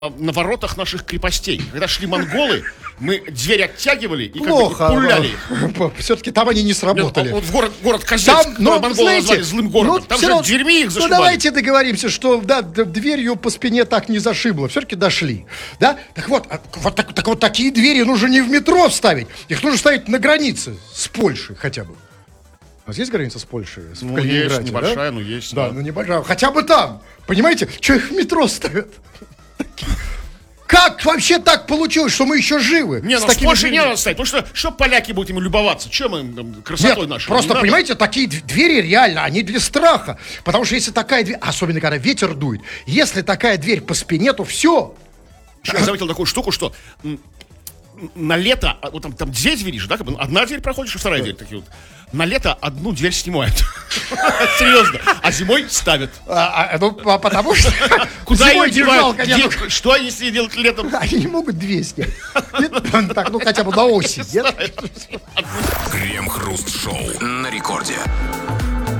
на воротах наших крепостей. Когда шли монголы, мы дверь оттягивали и Плохо. пуляли их. Все-таки там они не сработали. Вот город Козельск, который монголы назвали злым городом. Там же дверьми их зашибали. Ну, давайте договоримся, что да, дверью по спине так не зашибло. Все-таки дошли. Да? Так вот, такие двери нужно не в метро ставить. Их нужно ставить на границе с Польшей хотя бы. У нас есть граница с Польшей? Ну, есть, небольшая, но есть. Да, ну небольшая. Хотя бы там. Понимаете, что их в метро ставят? Как вообще так получилось, что мы еще живы? Не, ну с Польшей не надо ставить, потому что поляки будут ими любоваться? Чем им там, красотой нашей? Просто, понимаете, такие двери реально, они для страха. Потому что если такая дверь, особенно когда ветер дует, если такая дверь по спине, то все. Я заметил такую штуку, что на лето, вот там две двери же, да? Одна дверь проходишь, и вторая дверь такие вот. На лето одну дверь снимают. Серьезно. А зимой ставят. Потому что куда зимой ее девают? конечно. Что, если делать летом? Они не могут две снять. Так, ну хотя бы на осень, нет? Крем-хруст-шоу на рекорде.